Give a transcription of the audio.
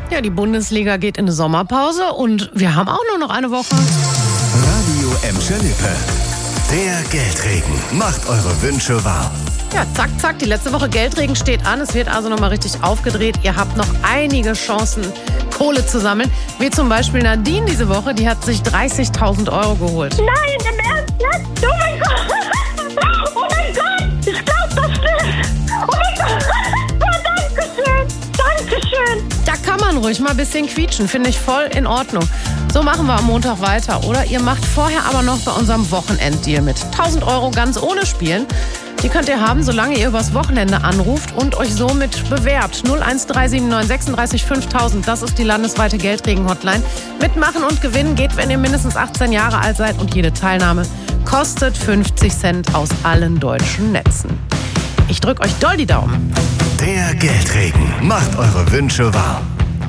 Ja, die Bundesliga geht in eine Sommerpause und wir haben auch nur noch eine Woche. Radio Emscher Lippe. Der Geldregen macht eure Wünsche wahr. Ja, zack, zack, die letzte Woche Geldregen steht an. Es wird also nochmal richtig aufgedreht. Ihr habt noch einige Chancen, Kohle zu sammeln. Wie zum Beispiel Nadine diese Woche, die hat sich 30.000 Euro geholt. Nein, im Ernst nicht? Oh mein Gott! Oh mein Gott! Ich glaub das nicht! Oh mein Gott! Oh, Dankeschön! Dankeschön! Da kann man ruhig mal ein bisschen quietschen, finde ich voll in Ordnung. So machen wir am Montag weiter. Oder ihr macht vorher aber noch bei unserem Wochenenddeal mit. 1.000 Euro ganz ohne Spielen. Die könnt ihr haben, solange ihr übers Wochenende anruft und euch somit bewerbt. 01379 36 5000, das ist die landesweite Geldregen-Hotline. Mitmachen und gewinnen geht, wenn ihr mindestens 18 Jahre alt seid und jede Teilnahme kostet 50 Cent aus allen deutschen Netzen. Ich drück euch doll die Daumen. Der Geldregen macht eure Wünsche wahr.